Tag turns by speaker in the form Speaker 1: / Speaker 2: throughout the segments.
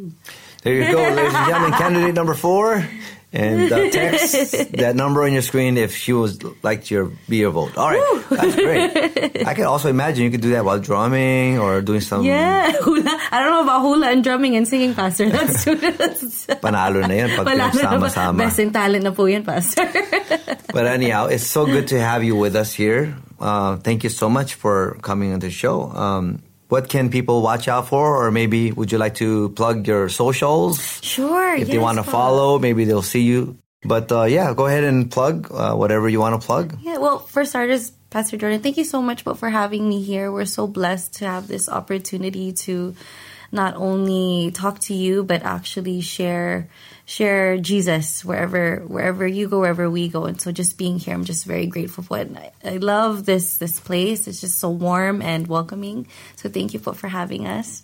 Speaker 1: There you go, ladies and gentlemen. Candidate number 4. And text that number on your screen if she was like to be your vote. All right, that's great. I can also imagine you could do that while drumming or doing some...
Speaker 2: Yeah, hula. I don't know about hula and drumming and singing, Pastor. That's
Speaker 1: Panalo na yan pag pinagsama-sama.
Speaker 2: Best in talent na po yan, Pastor.
Speaker 1: But anyhow, it's so good to have you with us here. Thank you so much for coming on the show. What can people watch out for? Or maybe would you like to plug your socials?
Speaker 2: Sure.
Speaker 1: If they want to follow, maybe they'll see you. But yeah, go ahead and plug whatever you want to plug.
Speaker 2: Yeah, well, for starters, Pastor Jordan, thank you so much for having me here. We're so blessed to have this opportunity to not only talk to you, but actually share Jesus wherever you go, wherever we go. And so just being here, I'm just very grateful for it. And I love this place. It's just so warm and welcoming. So thank you for having us.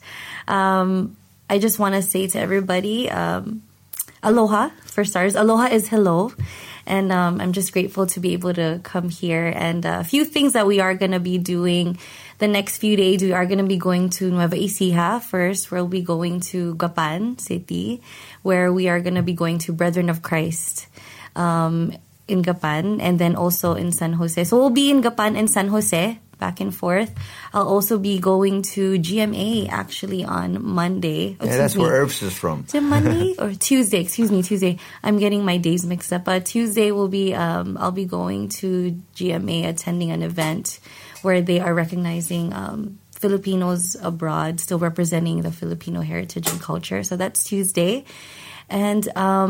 Speaker 2: I just want to say to everybody, aloha, for starters. Aloha is hello. And I'm just grateful to be able to come here. And a few things that we are going to be doing the next few days. We are going to be going to Nueva Ecija first. We'll be going to Gapan City, where we are going to be going to Brethren of Christ in Gapan, and then also in San Jose. So we'll be in Gapan and San Jose, back and forth. I'll also be going to GMA actually on Monday.
Speaker 1: Yeah, that's where Herbs is from.
Speaker 2: Is it Monday or Tuesday? Excuse me, Tuesday. I'm getting my days mixed up. Tuesday will be, I'll be going to GMA, attending an event where they are recognizing Filipinos abroad, still representing the Filipino heritage and culture. So that's Tuesday. And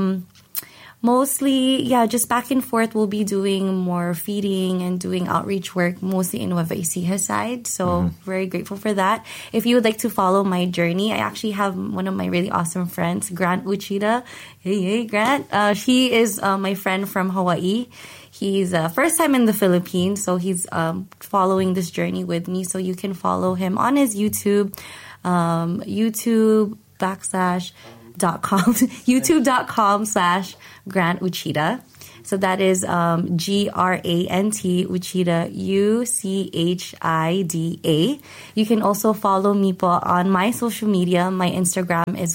Speaker 2: mostly, yeah, just back and forth, we'll be doing more feeding and doing outreach work, mostly in Nueva Ecija side. So very grateful for that. If you would like to follow my journey, I actually have one of my really awesome friends, Grant Uchida. Hey, Grant. He is my friend from Hawaii. He's first time in the Philippines, so he's following this journey with me. So you can follow him on his YouTube, youtube.com/Grant Uchida. So that is Grant Uchida, UCHIDA. You can also follow me po on my social media. My Instagram is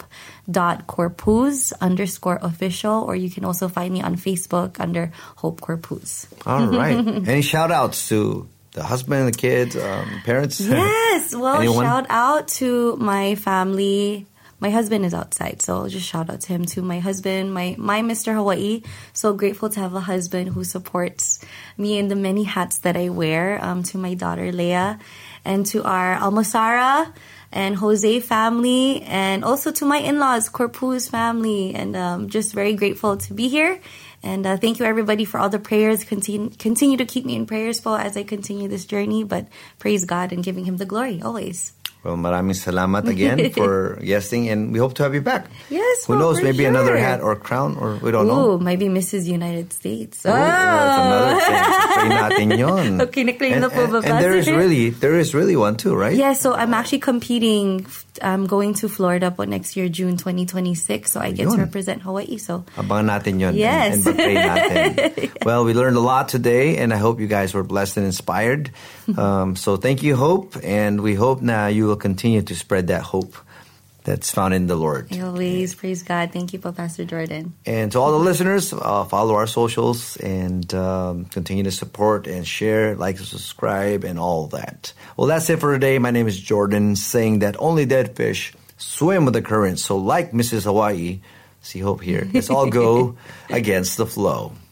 Speaker 2: hope.corpus_official, or you can also find me on Facebook under Hope Corpus.
Speaker 1: All right. Any shout outs to the husband, the kids, parents?
Speaker 2: Yes. Well,
Speaker 1: Anyone?
Speaker 2: Shout out to my family. My husband is outside, so I'll just shout out to him, to my husband, my Mr. Hawaii. So grateful to have a husband who supports me in the many hats that I wear. To my daughter, Leia, and to our Almasara and Jose family, and also to my in-laws, Corpus family. And just very grateful to be here. And thank you, everybody, for all the prayers. Continue to keep me in prayers, Paul, as I continue this journey. But praise God and giving Him the glory always.
Speaker 1: Well, maraming salamat again for guesting, and we hope to have you back.
Speaker 2: Yes,
Speaker 1: Who knows, maybe
Speaker 2: sure.
Speaker 1: another hat or crown, or we don't know.
Speaker 2: Ooh, maybe Mrs. United States.
Speaker 1: That's another thing. Pray natin yun.
Speaker 2: Okay, na-claim na po ba?
Speaker 1: And there is really one too, right?
Speaker 2: Yeah, so I'm actually competing. I'm going to Florida po next year, June 2026. So I get to represent Hawaii. So
Speaker 1: abangan natin yun.
Speaker 2: Yes.
Speaker 1: And pray natin. Well, we learned a lot today, and I hope you guys were blessed and inspired. So thank you, Hope, and we hope now you will continue to spread that hope that's found in the Lord.
Speaker 2: Always, praise God. Thank you, Pastor Jordan.
Speaker 1: And to all the listeners, follow our socials and continue to support and share, like, subscribe, and all that. Well, that's it for today. My name is Jordan, saying that only dead fish swim with the current. So like Mrs. Hawaii, see Hope here. Let's all go against the flow.